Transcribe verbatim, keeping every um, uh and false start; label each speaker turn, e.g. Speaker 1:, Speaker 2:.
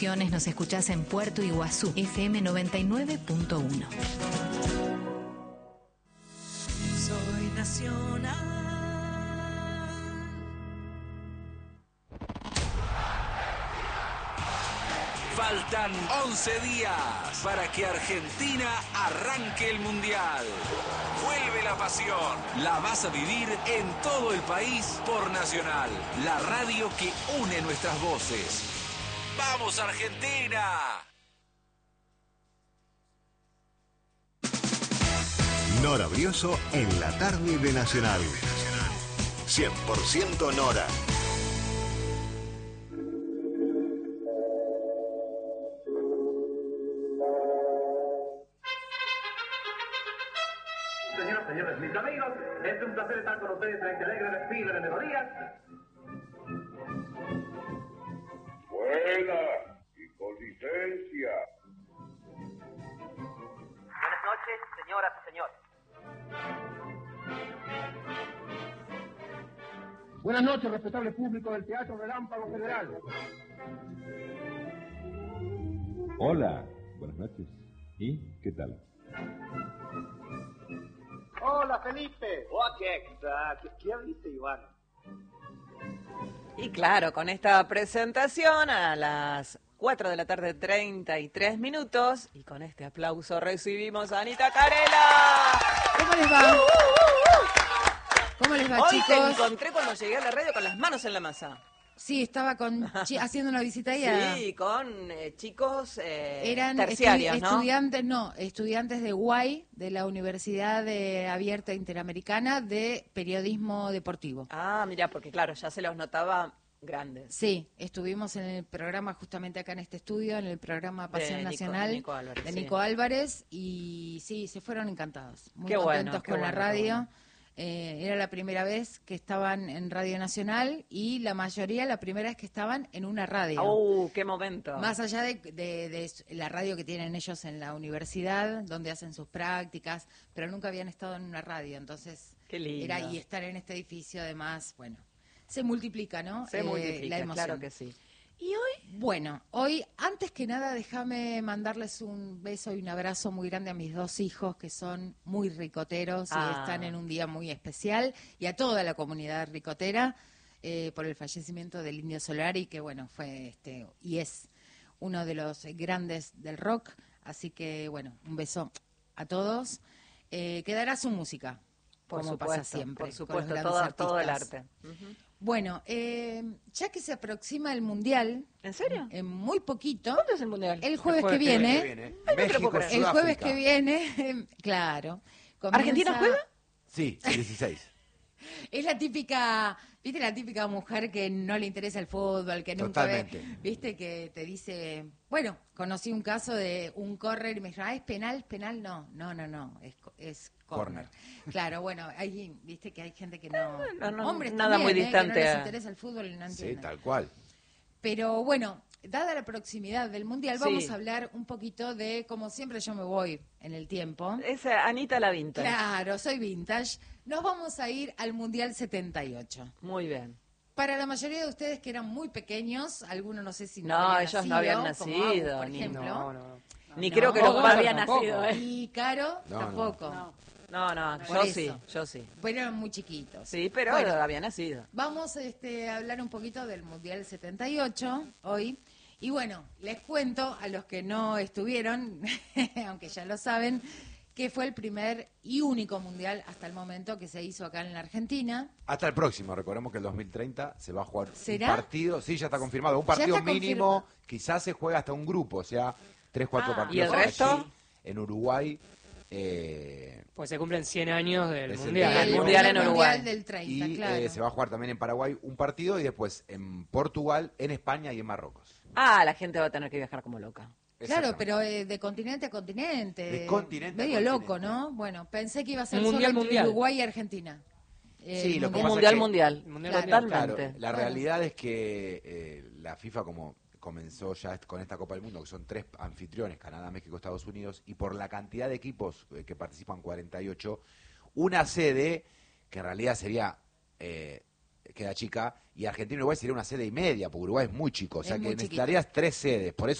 Speaker 1: Nos escuchás en Puerto Iguazú, F M noventa y nueve punto uno.
Speaker 2: Soy nacional.
Speaker 3: Faltan once días para que Argentina arranque el Mundial. Vuelve la pasión. La vas a vivir en todo el país por Nacional, la radio que une nuestras voces. ¡Vamos, Argentina!
Speaker 4: Nora Brioso en la tarde de Nacional. cien por ciento Nora.
Speaker 5: Señoras, señores, mis amigos, es un placer estar con ustedes en este alegre desfile de melodías.
Speaker 6: Buena y con licencia.
Speaker 5: Buenas noches, señoras y señores. Buenas noches, respetable público del Teatro Relámpago Federal.
Speaker 7: Hola, buenas noches. ¿Y qué tal?
Speaker 5: Hola, Felipe. Oh, ¿qué, qué, qué viste, Iván?
Speaker 8: Y claro, con esta presentación a las cuatro de la tarde, treinta y tres minutos, y con este aplauso recibimos a Anita Carela.
Speaker 9: ¿Cómo les va?
Speaker 8: Uh, uh, uh.
Speaker 9: ¿Cómo les va,
Speaker 8: Hoy
Speaker 9: chicos?
Speaker 8: te encontré cuando llegué a la radio con las manos en la masa.
Speaker 9: Sí, estaba con chi- haciendo una visita ahí a...
Speaker 8: Sí, con eh, chicos eh,
Speaker 9: Eran
Speaker 8: terciarios,
Speaker 9: estu-
Speaker 8: ¿no?
Speaker 9: estudiantes, no, estudiantes de U A I, de la Universidad de Abierta Interamericana de Periodismo Deportivo.
Speaker 8: Ah, mira, porque claro, ya se los notaba grandes.
Speaker 9: Sí, estuvimos en el programa justamente acá en este estudio, en el programa Pasión
Speaker 8: De Nico-
Speaker 9: Nacional
Speaker 8: Nico Álvarez,
Speaker 9: de
Speaker 8: sí.
Speaker 9: Nico Álvarez, y sí, se fueron encantados, muy
Speaker 8: Qué bueno,
Speaker 9: contentos
Speaker 8: qué
Speaker 9: con
Speaker 8: bueno,
Speaker 9: la
Speaker 8: qué
Speaker 9: radio.
Speaker 8: bueno.
Speaker 9: Eh, era la primera vez que estaban en Radio Nacional y la mayoría la primera vez que estaban en una radio.
Speaker 8: ¡Uh, qué momento!
Speaker 9: Más allá de, de- de la radio que tienen ellos en la universidad, donde hacen sus prácticas, pero nunca habían estado en una radio, entonces
Speaker 8: Qué lindo.
Speaker 9: era y estar en este edificio además, bueno, se multiplica, ¿no?
Speaker 8: Se
Speaker 9: Eh,
Speaker 8: multiplica,
Speaker 9: la emoción.
Speaker 8: claro que sí.
Speaker 9: ¿Y hoy? Bueno, hoy, antes que nada, déjame mandarles un beso y un abrazo muy grande a mis dos hijos, que son muy ricoteros
Speaker 8: Ah.
Speaker 9: y están en un día muy especial, y a toda la comunidad ricotera, eh, por el fallecimiento del Indio Solari, que bueno, fue este y es uno de los grandes del rock. Así que, bueno, un beso a todos. Eh, quedará su música,
Speaker 8: Por
Speaker 9: como
Speaker 8: supuesto,
Speaker 9: pasa siempre.
Speaker 8: por
Speaker 9: con los
Speaker 8: supuesto,
Speaker 9: grandes
Speaker 8: todo, todo el
Speaker 9: artistas.
Speaker 8: arte. Ujú.
Speaker 9: Bueno, eh, ya que se aproxima el Mundial...
Speaker 8: ¿En serio?
Speaker 9: En muy poquito.
Speaker 8: ¿Cuándo es el Mundial?
Speaker 9: El jueves, que viene.
Speaker 8: Ay, no te lo puedo creer.
Speaker 9: El jueves que viene, claro. comienza-
Speaker 8: ¿Argentina juega?
Speaker 10: Sí, dieciséis.
Speaker 9: Es la típica, viste, la típica mujer que no le interesa el fútbol, que nunca
Speaker 10: Totalmente.
Speaker 9: ve, viste, que te dice, bueno, conocí un caso de un córner y me dijo, ah, ¿es penal? ¿Es penal? No, no, no, no, es, co- es córner. Claro, bueno, hay, viste que hay gente que no,
Speaker 8: No, no,
Speaker 9: hombres
Speaker 8: nada
Speaker 9: también,
Speaker 8: muy
Speaker 9: ¿eh? que
Speaker 8: distante
Speaker 9: no les
Speaker 8: a-
Speaker 9: interesa el fútbol y no
Speaker 10: Sí,
Speaker 9: entienden.
Speaker 10: tal cual.
Speaker 9: Pero bueno, dada la proximidad del Mundial,
Speaker 8: Sí.
Speaker 9: vamos a hablar un poquito de, como siempre yo me voy en el tiempo.
Speaker 8: Es Anita la Vintage.
Speaker 9: Claro, soy vintage. Nos vamos a ir al Mundial setenta y ocho.
Speaker 8: Muy bien.
Speaker 9: Para la mayoría de ustedes que eran muy pequeños, algunos no sé si no,
Speaker 8: No,
Speaker 9: habían
Speaker 8: ellos no habían
Speaker 9: como
Speaker 8: nacido,
Speaker 9: Agus, por
Speaker 8: ni-
Speaker 9: ejemplo.
Speaker 8: no, no. Ni creo que los
Speaker 9: Agus
Speaker 8: padres habían
Speaker 9: tampoco.
Speaker 8: nacido, ¿eh?
Speaker 9: Y Caro
Speaker 8: No,
Speaker 9: tampoco.
Speaker 8: no. No, no,
Speaker 9: Por
Speaker 8: yo
Speaker 9: eso.
Speaker 8: sí, yo sí.
Speaker 9: Pero eran muy chiquitos.
Speaker 8: Sí, pero
Speaker 9: Bueno,
Speaker 8: había nacido.
Speaker 9: Vamos este, a hablar un poquito del Mundial setenta y ocho hoy. Y bueno, les cuento a los que no estuvieron, aunque ya lo saben, que fue el primer y único Mundial hasta el momento que se hizo acá en la Argentina.
Speaker 10: Hasta el próximo, recordemos que el dos mil treinta se va a jugar
Speaker 9: ¿Será?
Speaker 10: un partido, sí, ya está confirmado, un
Speaker 9: Ya
Speaker 10: partido
Speaker 9: está
Speaker 10: mínimo, quizás se juega hasta un grupo, o sea, tres, cuatro
Speaker 8: Ah,
Speaker 10: partidos.
Speaker 8: ¿y el resto?
Speaker 10: aquí en Uruguay. Eh,
Speaker 11: Pues se cumplen cien años del
Speaker 10: es el
Speaker 11: Mundial.
Speaker 10: del
Speaker 8: El Mundial en
Speaker 9: Mundial
Speaker 8: Uruguay.
Speaker 9: del treinta,
Speaker 10: y
Speaker 9: claro.
Speaker 10: eh, se va a jugar también en Paraguay un partido y después en Portugal, en España y en Marruecos.
Speaker 8: Ah, la gente va a tener que viajar como loca.
Speaker 9: Claro, pero eh, de continente a continente.
Speaker 10: De continente a
Speaker 9: Medio
Speaker 10: continente.
Speaker 9: loco, ¿no? Bueno, pensé que iba a ser
Speaker 11: Un
Speaker 9: solo
Speaker 11: mundial
Speaker 9: entre
Speaker 11: mundial.
Speaker 9: Uruguay y Argentina. Eh,
Speaker 10: Sí,
Speaker 9: el
Speaker 10: lo que
Speaker 8: Un
Speaker 10: pasa
Speaker 8: mundial
Speaker 10: es que-
Speaker 8: mundial.
Speaker 11: Mundial
Speaker 9: Claro.
Speaker 11: mundial.
Speaker 8: Totalmente.
Speaker 10: Claro, la
Speaker 9: Bueno.
Speaker 10: realidad es que eh, la FIFA, como comenzó ya est- con esta Copa del Mundo, que son tres anfitriones, Canadá, México, Estados Unidos, y por la cantidad de equipos eh, que participan, cuarenta y ocho, una sede, que en realidad sería eh, queda chica, y Argentina y Uruguay sería una sede y media, porque Uruguay es muy chico, o sea
Speaker 9: Es
Speaker 10: que
Speaker 9: muy chiquito.
Speaker 10: necesitarías tres sedes, por eso